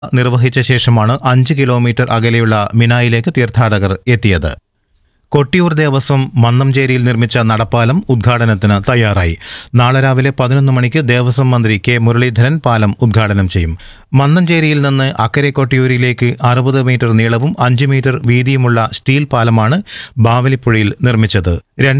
നിർവഹിച്ച ശേഷമാണ് 5 കിലോമീറ്റർ അകലെയുള്ള മിനായിലേക്ക് തീർത്ഥാടകർ എത്തിയത്. കൊട്ടിയൂർ ദേവസ്വം മന്നംചേരിയിൽ നിർമ്മിച്ച നടപ്പാലം ഉദ്ഘാടനത്തിന് തയ്യാറായി. നാളെ രാവിലെ 11 മണിക്ക് ദേവസ്വം മന്ത്രി കെ മുരളീധരൻ പാലം ഉദ്ഘാടനം ചെയ്യും. മന്നംചേരിയിൽ നിന്ന് അക്കരെ കൊട്ടിയൂരിലേക്ക് 60 മീറ്റർ നീളവും 5 മീറ്റർ വീതിയുമുള്ള സ്റ്റീൽ പാലമാണ് ബാവലിപ്പുഴയിൽ നിർമ്മിച്ചത്.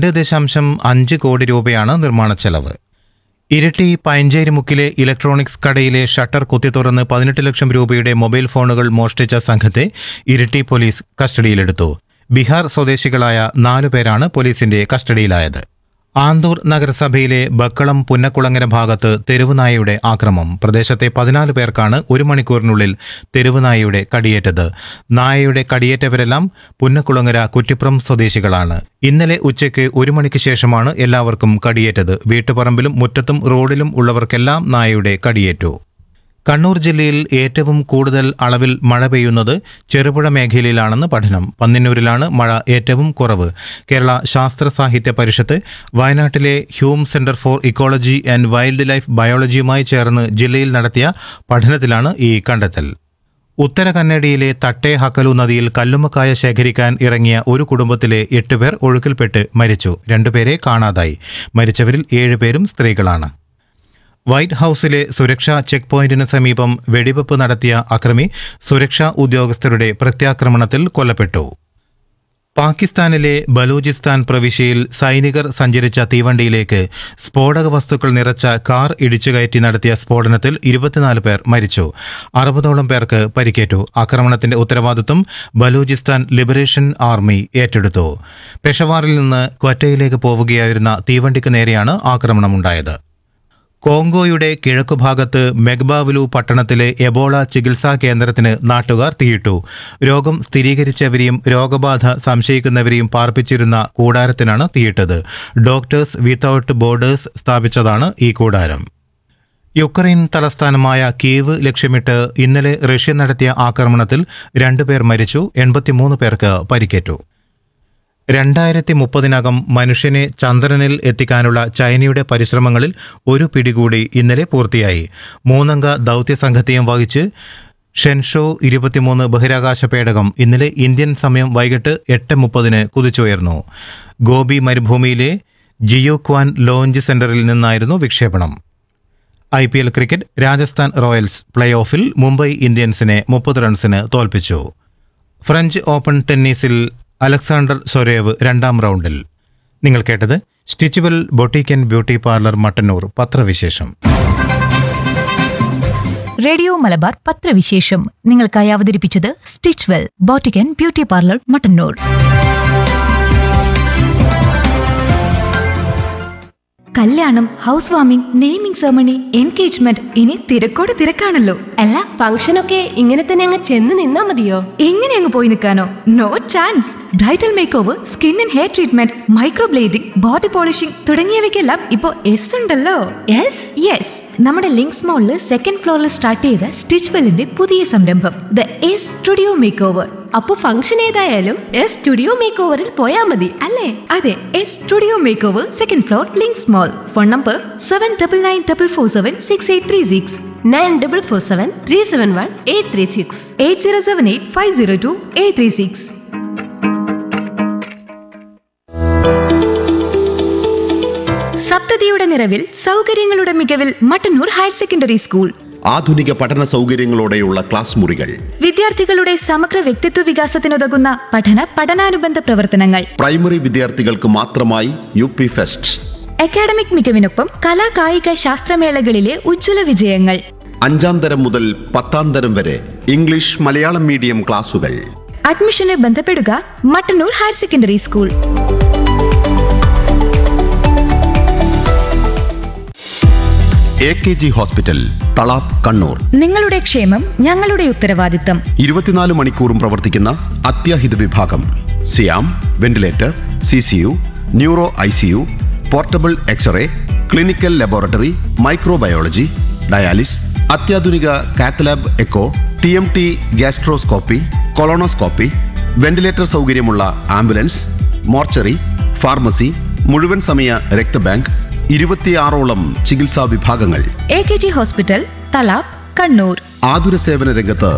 2.5 കോടി രൂപയാണ് നിർമ്മാണ ചെലവ്. ഇരിട്ടി പയഞ്ചേരിമുക്കിലെ ഇലക്ട്രോണിക്സ് കടയിലെ ഷട്ടർ കുത്തിത്തുറന്ന് 18 ലക്ഷം രൂപയുടെ മൊബൈൽ ഫോണുകൾ മോഷ്ടിച്ച സംഘത്തെ ഇരിട്ടി പോലീസ് കസ്റ്റഡിയിലെടുത്തു. ബീഹാർ സ്വദേശികളായ 4 പേരാണ് പോലീസിന്റെ കസ്റ്റഡിയിലായത്. ആന്തൂർ നഗരസഭയിലെ ബക്കളം പുന്നക്കുളങ്ങര ഭാഗത്ത് തെരുവുനായയുടെ ആക്രമം. പ്രദേശത്തെ 14 പേർക്കാണ് 1 മണിക്കൂറിനുള്ളിൽ തെരുവുനായയുടെ കടിയേറ്റത്. നായയുടെ കടിയേറ്റവരെല്ലാം പുന്നക്കുളങ്ങര കുറ്റിപ്പുറം സ്വദേശികളാണ്. ഇന്നലെ ഉച്ചയ്ക്ക് 1 മണിക്ക് ശേഷമാണ് എല്ലാവർക്കും കടിയേറ്റത്. വീട്ടുപറമ്പിലും മുറ്റത്തും റോഡിലും ഉള്ളവർക്കെല്ലാം നായയുടെ കടിയേറ്റു. കണ്ണൂർ ജില്ലയിൽ ഏറ്റവും കൂടുതൽ അളവിൽ മഴ പെയ്യുന്നത് ചെറുപുഴ മേഖലയിലാണെന്ന് പഠനം. പന്നിന്നൂരിലാണ് മഴ ഏറ്റവും കുറവ്. കേരള ശാസ്ത്ര സാഹിത്യ പരിഷത്ത് വയനാട്ടിലെ Hume centre for ecology and wild life ബയോളജിയുമായി ചേർന്ന് ജില്ലയിൽ നടത്തിയ പഠനത്തിലാണ് ഈ കണ്ടെത്തൽ. ഉത്തര കന്നഡയിലെ തട്ടേ ഹക്കലു നദിയിൽ കല്ലുമ്മക്കായ ശേഖരിക്കാൻ ഇറങ്ങിയ ഒരു കുടുംബത്തിലെ 8 പേർ ഒഴുക്കിൽപ്പെട്ട് മരിച്ചു. 2 പേരെ കാണാതായി. മരിച്ചവരിൽ 7 പേരും സ്ത്രീകളാണ്. വൈറ്റ് ഹൌസിലെ സുരക്ഷാ ചെക്ക് പോയിന്റിന് സമീപം വെടിവെപ്പ് നടത്തിയ അക്രമി സുരക്ഷാ ഉദ്യോഗസ്ഥരുടെ പ്രത്യാക്രമണത്തിൽ കൊല്ലപ്പെട്ടു. പാകിസ്ഥാനിലെ ബലൂചിസ്ഥാൻ പ്രവിശ്യയിൽ സൈനികർ സഞ്ചരിച്ച തീവണ്ടിയിലേക്ക് സ്ഫോടക വസ്തുക്കൾ നിറച്ച കാർ ഇടിച്ചുകയറ്റി നടത്തിയ സ്ഫോടനത്തിൽ 24 പേർ മരിച്ചു. 60ഓളം പേർക്ക് പരിക്കേറ്റു. ആക്രമണത്തിന്റെ ഉത്തരവാദിത്വം ബലൂചിസ്ഥാൻ ലിബറേഷൻ ആർമി ഏറ്റെടുത്തു. പെഷവാറിൽ നിന്ന് ക്വറ്റയിലേക്ക് പോവുകയായിരുന്ന തീവണ്ടിക്ക് നേരെയാണ് ആക്രമണമുണ്ടായത്. കോങ്കോയുടെ കിഴക്കുഭാഗത്ത് മെഗ്ബാവലു പട്ടണത്തിലെ എബോള ചികിത്സാ കേന്ദ്രത്തിന് നാട്ടുകാർ തീയിട്ടു. രോഗം സ്ഥിരീകരിച്ചവരെയും രോഗബാധ സംശയിക്കുന്നവരെയും പാർപ്പിച്ചിരുന്ന കൂടാരത്തിനാണ് തീയിട്ടത്. ഡോക്ടേഴ്സ് വിത്തൌട്ട് ബോർഡേഴ്സ് സ്ഥാപിച്ചതാണ് ഈ കൂടാരം. യുക്രൈൻ തലസ്ഥാനമായ കീവ് ലക്ഷ്യമിട്ട് ഇന്നലെ റഷ്യ നടത്തിയ ആക്രമണത്തിൽ 2 പേർ മരിച്ചു. 83 പേർക്ക് പരിക്കേറ്റു. 2030 മനുഷ്യനെ ചന്ദ്രനിൽ എത്തിക്കാനുള്ള ചൈനയുടെ പരിശ്രമങ്ങളിൽ ഒരു പിടികൂടി ഇന്നലെ പൂർത്തിയായി. 3 അംഗ ദൗത്യസംഘത്തെയും വഹിച്ച് ഷെൻഷോ 23 ബഹിരാകാശ പേടകം ഇന്നലെ ഇന്ത്യൻ സമയം വൈകിട്ട് 8:30 കുതിച്ചുയർന്നു. ഗോബി മരുഭൂമിയിലെ ജിയോക്വാൻ ലോഞ്ച് സെന്ററിൽ നിന്നായിരുന്നു വിക്ഷേപണം. IPL cricket Rajasthan Royals play ഓഫിൽ മുംബൈ ഇന്ത്യൻസിനെ 30 റൺസിന് തോൽപ്പിച്ചു. ഫ്രഞ്ച് ഓപ്പൺ ടെന്നീസിൽ അലക്സാണ്ടർ സൊരേവ് 2ാം റൗണ്ടിൽ. നിങ്ങൾ കേട്ടത് സ്റ്റിച്ചുവൽ boutique and beauty parlour Mattannur പത്രവിശേഷം. റേഡിയോ മലബാർ പത്രവിശേഷം നിങ്ങൾക്കായി അവതരിപ്പിച്ചത് സ്റ്റിച്ചുവൽ boutique and beauty parlour Mattannur. കല്യാണം, house warming, naming ceremony, engagement, ഇനി തിരക്കോട് തിരക്കാണല്ലോ. അല്ല, ഫംഗ്ഷനൊക്കെ ഇങ്ങനെ തന്നെ അങ്ങ് ചെന്ന് നിന്നാ മതിയോ? എങ്ങനെ അങ്ങ് പോയി നിൽക്കാനോ? No chance. Bridal make over, skin and hair treatment, microblading, body polishing തുടങ്ങിയവയ്ക്കെല്ലാം ഇപ്പോ എസ് ഉണ്ടല്ലോ. യെസ്, നമ്മുടെ ലിങ്ക്സ് മോളിൽ 2nd ഫ്ലോറിൽ സ്റ്റാർട്ട് ചെയ്ത സ്റ്റിച്ച്വെല്ലിന്റെ പുതിയ സംരംഭം the S studio make over. അപ്പൊ ഫംഗ്ഷൻ ഏതായാലും എസ് സ്റ്റുഡിയോ മേക്ക് ഓവറിൽ പോയാ മതി അല്ലേ? അതെ, S studio make over 2nd floor links മോൾ. Phone number 7994476836 9447371836 8078502836. സപ്തതിയുടെ നിറവിൽ സൗകര്യങ്ങളുടെ മികവിൽ മട്ടന്നൂർ ഹയർ സെക്കൻഡറി സ്കൂൾ. ആധുനിക പഠന സൗകര്യങ്ങളോടെയുള്ള ക്ലാസ് മുറികൾ, വിദ്യാർത്ഥികളുടെ സമഗ്ര വ്യക്തിത്വ വികാസത്തിനുതകുന്ന പഠനാനുബന്ധ പ്രവർത്തനങ്ങൾ, പ്രൈമറി വിദ്യാർത്ഥികൾക്ക് മാത്രമായി UP ഫെസ്റ്റ്, അക്കാഡമിക് മികവിനൊപ്പം കലാ കായിക ശാസ്ത്രമേളകളിലെ ഉജ്ജ്വല വിജയങ്ങൾ. 5ാം തരം മുതൽ 10ാം തരം വരെ ഇംഗ്ലീഷ് മലയാളം മീഡിയം ക്ലാസുകൾ. അഡ്മിഷന് ബന്ധപ്പെടുക Mattannur higher secondary school. AKG hospital, Thalap, Kannur. നിങ്ങളുടെ ക്ഷേമം ഞങ്ങളുടെ ഉത്തരവാദിത്തം. 24 മണിക്കൂറും പ്രവർത്തിക്കുന്ന അത്യാഹിത വിഭാഗം. സിയാം, ventilator, CCU, neuro ICU, portable x-ray, clinical laboratory, microbiology, dialysis, അത്യാധുനിക cath lab echo, TMT gastroscopy, colonoscopy, ventilator സൗകര്യമുള്ള ആംബുലൻസ്, മോർച്ചറി, ഫാർമസി, മുഴുവൻ സമയ രക്തബാങ്ക്, 26ഓളം ചികിത്സാ വിഭാഗങ്ങൾ. AKG hospital, Thalap, Kannur. ആതുര സേവന രംഗത്ത്